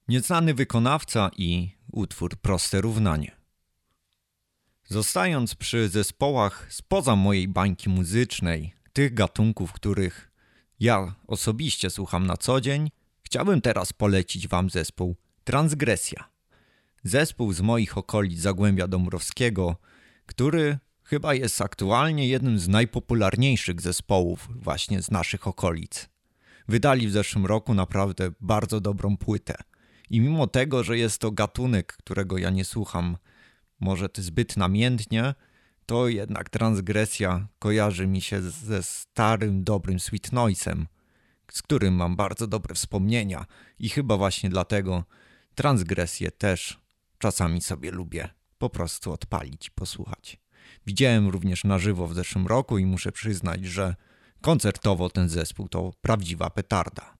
Nieznany wykonawca i utwór Proste równanie. Zostając przy zespołach spoza mojej bańki muzycznej, tych gatunków, których ja osobiście słucham na co dzień, chciałbym teraz polecić wam zespół Transgresja. Zespół z moich okolic Zagłębia Dąbrowskiego, który chyba jest aktualnie jednym z najpopularniejszych zespołów właśnie z naszych okolic. Wydali w zeszłym roku naprawdę bardzo dobrą płytę. I mimo tego, że jest to gatunek, którego ja nie słucham może zbyt namiętnie, to jednak Transgresja kojarzy mi się ze starym, dobrym Sweet Noise'em, z którym mam bardzo dobre wspomnienia i chyba właśnie dlatego Transgresję też czasami sobie lubię po prostu odpalić i posłuchać. Widziałem również na żywo w zeszłym roku i muszę przyznać, że koncertowo ten zespół to prawdziwa petarda.